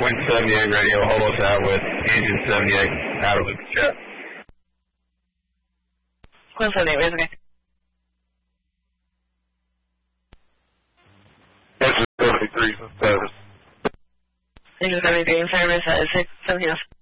Wind 78 radio, hold us out with Engine 78 out of the chat. Wind 78, raise again. Engine 73 in service. Engine 73 in service, 6, 7 yes.